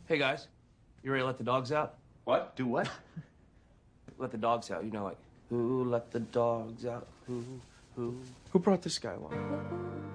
Hey guys, you ready to let the dogs out? What? Do what? Let the dogs out. You know, like, who let the dogs out? Who brought this guy along?